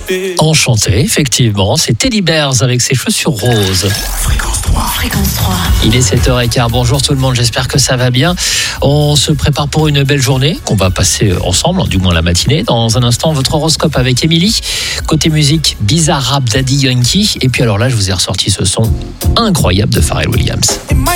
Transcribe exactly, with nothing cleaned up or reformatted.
Enchanté, effectivement, c'est Teddy Bears avec ses chaussures roses. Fréquence trois. Fréquence trois. Il est sept heures quinze. Bonjour tout le monde, j'espère que ça va bien. On se prépare pour une belle journée qu'on va passer ensemble, du moins la matinée. Dans un instant, votre horoscope avec Émilie. Côté musique, Bizarre Rap Daddy Yankee. Et puis alors là, je vous ai ressorti ce son incroyable de Pharrell Williams.